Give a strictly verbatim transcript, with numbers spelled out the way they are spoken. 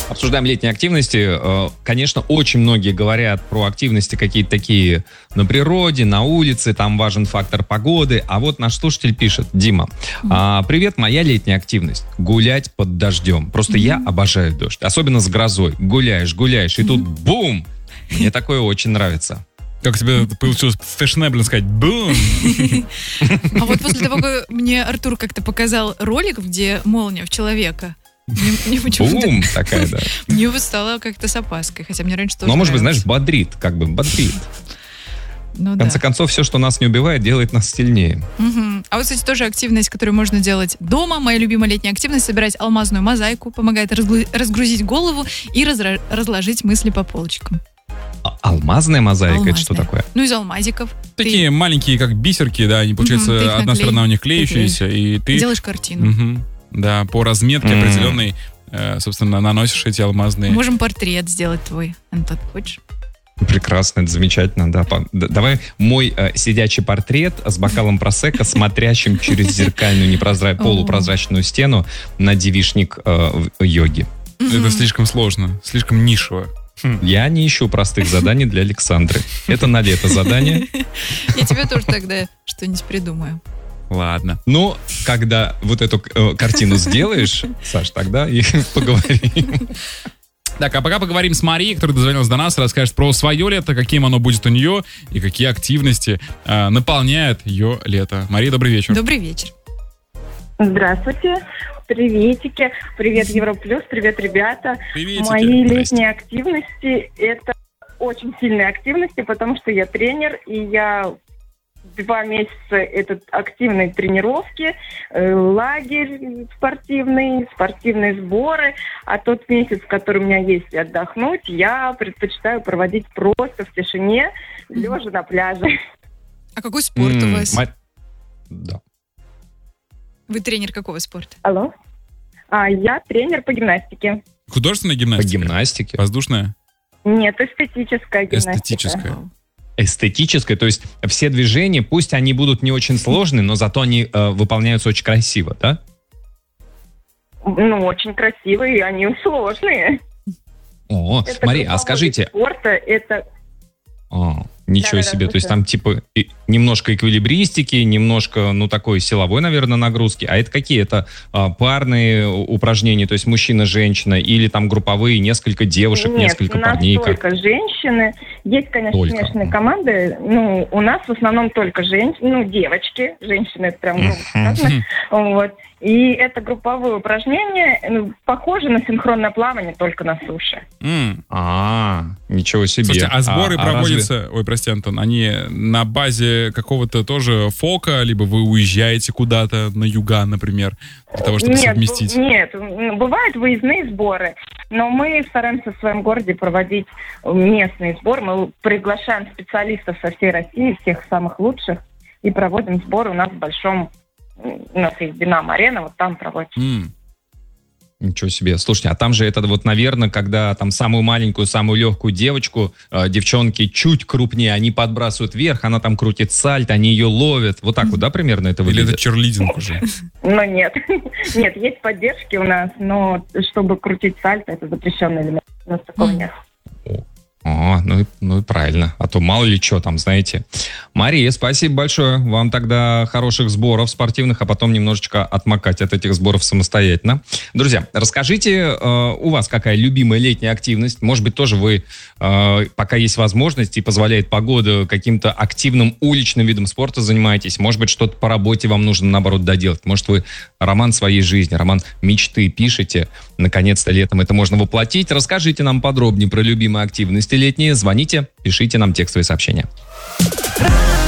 Обсуждаем летние активности. Конечно, очень многие говорят про активности какие-то такие на природе, на улице, там важен фактор погоды. А вот наш слушатель пишет: Дима, mm-hmm. привет, моя летняя активность — гулять под дождем. Просто mm-hmm. я обожаю дождь, особенно с грозой. Гуляешь, гуляешь, и mm-hmm. тут бум! Мне такое очень нравится. Как тебе получилось фэшнебленно сказать «бум»? А вот после того, как мне Артур как-то показал ролик, где молния в человека, мне, мне почему-то... Бум! Такая, да. Мне вот стало как-то с опаской, хотя мне раньше тоже Ну, может быть, нравилось. знаешь, бодрит, как бы, бодрит. Ну, в конце да. концов, все, что нас не убивает, делает нас сильнее. Угу. А вот, кстати, тоже активность, которую можно делать дома. Моя любимая летняя активность — собирать алмазную мозаику, помогает разгру- разгрузить голову и разра- разложить мысли по полочкам. А- алмазная мозаика, Алмазная. это что такое? Ну, из алмазиков. Такие Ты маленькие, как бисерки, да, они, получается, Мгм, ты их одна наклей- сторона у них клеющаяся, и ты... делаешь картину. Мгм. Да, по разметке М. определенной, э, собственно, наносишь эти алмазные... Можем портрет сделать твой. Антон, хочешь? Прекрасно, это замечательно, да. По- д- Давай мой э, сидячий портрет с бокалом просекко, смотрящим через зеркальную непрозра- полупрозрачную стену на девичник э, в йоге. Это слишком сложно, слишком нишево. Я не ищу простых заданий для Александры. Это на лето задание. Я тебе тоже тогда что-нибудь придумаю. Ладно. Но когда вот эту э, картину сделаешь, Саш, тогда и поговорим. Так, а пока поговорим с Марией, которая дозвонилась до нас, расскажет про свое лето, каким оно будет у нее и какие активности э, наполняют ее лето. Мария, добрый вечер. Добрый вечер. Здравствуйте, приветики, привет Европлюс, привет, ребята. Приветики. Мои Здрасте. летние активности — это очень сильные активности, потому что я тренер, и я два месяца это активные тренировки, э, лагерь спортивный, спортивные сборы, а тот месяц, который у меня есть отдохнуть, я предпочитаю проводить просто в тишине, лежа на пляже. А какой спорт у М, вас? ма- Да. Вы тренер какого спорта? Алло. А, я тренер по гимнастике. Художественная По гимнастика? гимнастике. Воздушная? Нет, эстетическая гимнастика. Эстетическая. Эстетической, то есть все движения, пусть они будут не очень сложные, но зато они э, выполняются очень красиво, да? Ну, очень красивые, они сложные. О, Это Мария, а групповой скажите, вид спорта, это... о, ничего Да-да-да, себе, то есть слушаю. там типа и- немножко эквилибристики, немножко, ну, такой силовой, наверное, нагрузки. А это какие? Это а, парные упражнения, то есть мужчина-женщина, или там групповые, несколько девушек, Нет, несколько у нас парней? Как? только женщины. Есть, конечно, Только. смешанные команды. Ну, у нас в основном только женщины, ну, девочки. Женщины, это прям грубо сказано. Вот. И это групповые упражнения, ну, похоже на синхронное плавание, только на суше. М. А, ничего себе. Слушайте, а сборы разве- проводятся, ой, прости, Антон, они на базе какого-то тоже фока, либо вы уезжаете куда-то на юга, например, для того, чтобы нет, совместить? б- нет, м, бывают выездные сборы, но мы стараемся в своем городе проводить местные сборы. Мы приглашаем специалистов со всей России, всех самых лучших, и проводим сборы у нас в большом, м, у нас есть Динамо-арена, вот там проводим. М. Ничего себе. Слушайте, а там же это вот, наверное, когда там самую маленькую, самую легкую девочку, э, девчонки чуть крупнее, они подбрасывают вверх, она там крутит сальто, они ее ловят. Вот так вот, да, примерно это Или это выглядит? черлидинг уже? Но нет, нет, есть поддержки у нас, но чтобы крутить сальто, это запрещенный элемент. У нас такого нет. А, ну, и- ну и правильно. А то мало ли что там, знаете. Мария, спасибо большое. Вам тогда хороших сборов спортивных, а потом немножечко отмокать от этих сборов самостоятельно. Друзья, расскажите, э, у вас какая любимая летняя активность? Может быть, тоже вы, э, пока есть возможность и позволяет погода, каким-то активным уличным видом спорта занимаетесь? Может быть, что-то по работе вам нужно, наоборот, доделать? Может, вы роман своей жизни, роман мечты пишете? Наконец-то летом это можно воплотить. Расскажите нам подробнее про любимые активности летние. Звоните, пишите нам текстовые сообщения.